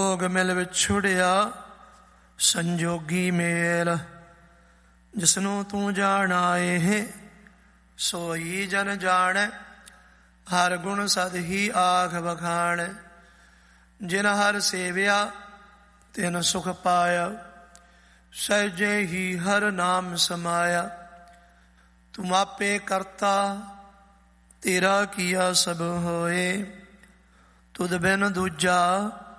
ਜੋਗ ਮਿਲ ਵਿਛੁੜਿਆ ਸੰਜੋਗੀ ਮੇਲ। ਜਿਸਨੂੰ ਤੂੰ ਜਾਣਾਏ ਸੋਈ ਜਨ ਜਾਣੈ, ਹਰ ਗੁਣ ਸਦ ਹੀ ਆਖ ਬਖਾਣੈ। ਜਿਨ ਹਰ ਸੇਵਿਆ ਤਿਨ ਸੁਖ ਪਾਇਆ, ਸਹਿਜੇ ਹੀ ਹਰ ਨਾਮ ਸਮਾਇਆ। ਤੁਮ ਆਪੇ ਕਰਤਾ ਤੇਰਾ ਕੀਆ ਸਭ ਹੋਏ, ਤੁਧ ਬਿਨ ਦੂਜਾ